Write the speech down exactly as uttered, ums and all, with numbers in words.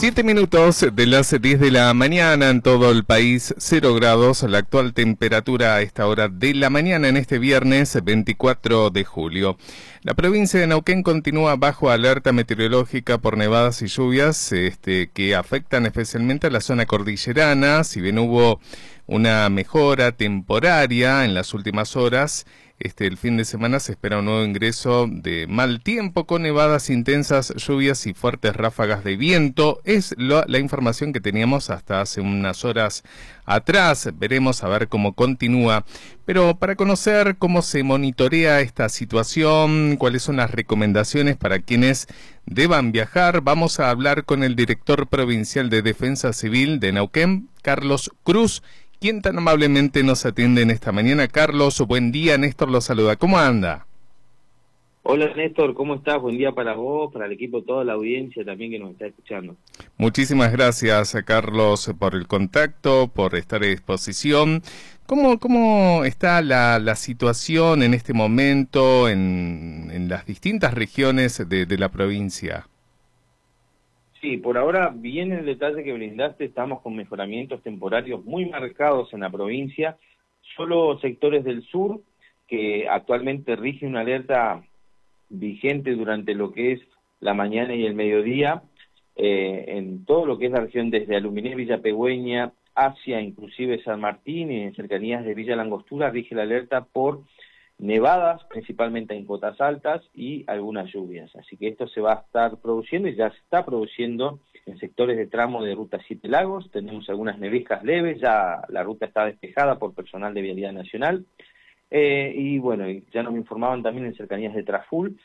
Siete minutos de las diez de la mañana en todo el país, cero grados, la actual temperatura a esta hora de la mañana en este viernes veinticuatro de julio. La provincia de Neuquén continúa bajo alerta meteorológica por nevadas y lluvias este, que afectan especialmente a la zona cordillerana. Si bien hubo una mejora temporaria en las últimas horas, Este, el fin de semana se espera un nuevo ingreso de mal tiempo con nevadas intensas, lluvias y fuertes ráfagas de viento. Es lo, la información que teníamos hasta hace unas horas atrás. Veremos a ver cómo continúa. Pero para conocer cómo se monitorea esta situación, cuáles son las recomendaciones para quienes deban viajar, vamos a hablar con el director provincial de Defensa Civil de Neuquén, Carlos Cruz, quien tan amablemente nos atiende en esta mañana. Carlos, buen día, Néstor lo saluda. ¿Cómo anda? Hola Néstor, ¿cómo estás? Buen día para vos, para el equipo, toda la audiencia también que nos está escuchando. Muchísimas gracias, Carlos, por el contacto, por estar a disposición. ¿Cómo, cómo está la, la situación en este momento en, en las distintas regiones de, de la provincia? Sí, por ahora, bien el detalle que brindaste, estamos con mejoramientos temporarios muy marcados en la provincia. Solo sectores del sur, que actualmente rige una alerta vigente durante lo que es la mañana y el mediodía, eh, en todo lo que es la región desde Aluminé, Villa Pegüeña, hacia inclusive San Martín y en cercanías de Villa Langostura, rige la alerta por nevadas, principalmente en cotas altas, y algunas lluvias. Así que esto se va a estar produciendo y ya se está produciendo en sectores de tramo de Ruta Siete Lagos. Tenemos algunas neviscas leves, ya la ruta está despejada por personal de Vialidad Nacional. Eh, y bueno, ya nos informaban también en cercanías de Traful,